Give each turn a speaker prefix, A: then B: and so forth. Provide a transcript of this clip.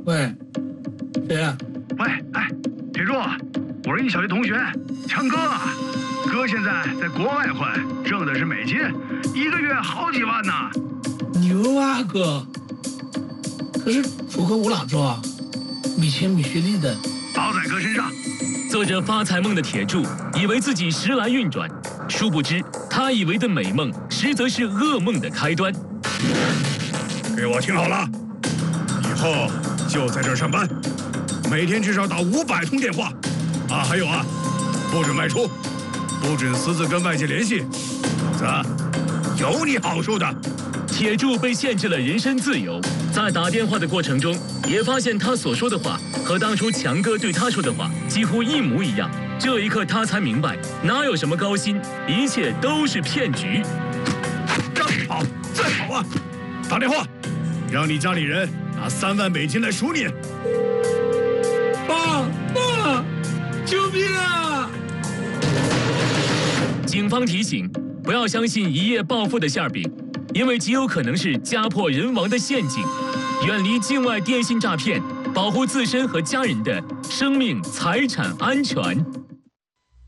A: 喂，谁呀？
B: 喂，哎，铁柱，我是你小学同学强哥，哥现在在国外混，挣的是美金，1个月好几万呢。
A: 牛啊，哥！可是出口我哪做啊？没钱没学历的，
B: 包在哥身上。
C: 做着发财梦的铁柱以为自己时来运转，殊不知他以为的美梦，实则是噩梦的开端。
B: 给我听好了，以后就在这儿上班，每天至少打500通电话。啊，还有啊，不准外出，不准私自跟外界联系，否则有你好处的。
C: 铁柱被限制了人身自由，在打电话的过程中，也发现他所说的话和当初强哥对他说的话几乎一模一样。这一刻，他才明白，哪有什么高薪，一切都是骗局。
B: 让你跑，再跑啊！打电话，让你家里人拿3万美金来赎你。
A: 爸，救命啊！
C: 警方提醒，不要相信一夜暴富的馅饼，因为极有可能是家破人亡的陷阱。远离境外电信诈骗，保护自身和家人的生命财产安全。